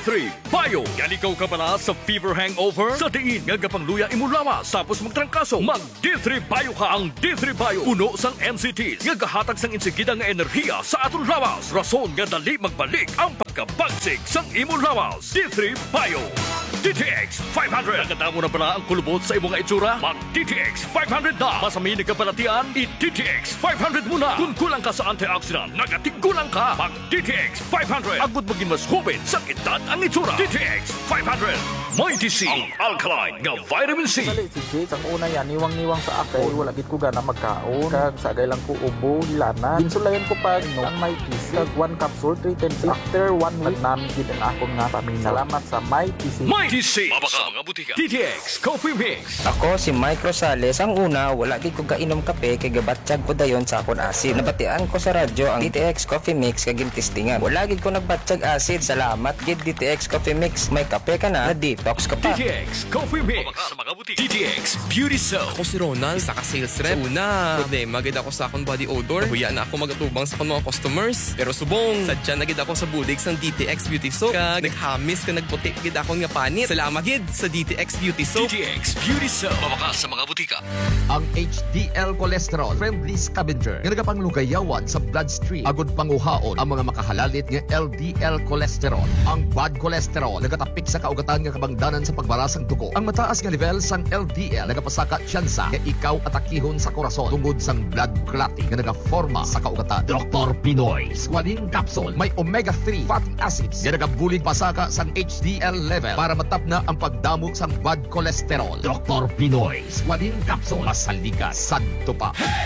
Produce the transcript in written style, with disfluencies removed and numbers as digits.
D3 Bio. Yan ikaw ka pala sa fever hangover? Sa diin nga gapangluya imo lawas tapos magtrangkaso. Mag D3 Bio ka. Ang D3 Bio puno sang NCTs nga gahatag sang insigida nga enerhiya sa aton lawas. Rason nga dali magbalik ang pagkabagsik sang imo lawas. D3 Bio. DTX 500. Naganda mo na pala ang kulubot sa imong itsura? Mag DTX 500 na. Masamin ka palatian, i-DTX 500 muna. Kung kulang ka sa antioxidant, nagatigulang ka. Mag DTX 500. Agud maging mas hubit sa edad ang itsura. DTX 500. May DC ang alkaline nga vitamin C. Dali, si Jake, ang una yan, niwang-niwang sa akin. Wala gid ko gana magkaon. Kag sagay lang ko ubo, hilana. Ginsulayan ko pa, no, ang may PC. Kag 1 capsule, 3 times. After 1 week, namin gid ang akong nga pamina. Salamat sa may PC. May DC. Mabaka mga butika. DTX Coffee Mix. Ako si Mike Rosales. Ang una, wala gid ko kainom kape kay gabatsyag ko dayon sa akon acid. Nabatian ko sa radyo ang DTX Coffee Mix kag testingan. Wala gid ko nagbatsyag acid. Salamat gid DTX Coffee Mix. May kape ka na, detox ka pa. DTX Coffee Mix. Mabaka sa mga butika. DTX Beauty Soap. Ako si Ronald, isa ka sales rep. Una, problema gid ako sa akong body odor. Huya na ako magatubang sa akong mga customers. Pero subong, sadya na gid ako sa bulig sang DTX Beauty Soap. Kag naghamis ka nagputi gid akong nga panit. Salamat gid sa DTX Beauty Soap. DTX Beauty Soap. Mabaka sa mga butika. Ang HDL cholesterol friendly scavenger nga nagapanglugayawan sa bloodstream agud panguhaon ang mga makahalalit nga LDL cholesterol. Ang bad cholesterol nagatapik sa kaugatan nga kabangdanan sa pagbaras sang dugo. Ang mataas nga level sang LDL nagapasaka tsansa nga ikaw atakihon sa korason tungod sang blood clotting nga nagaforma sa kaugatan. Dr. Pinoy Squalene Capsule may omega-3 fatty acids nga nagabulig pasaka sang HDL level para matap na ang pagdamo sang bad cholesterol. Dr. Pinoy Squalene Capsule masaligas sadto pa.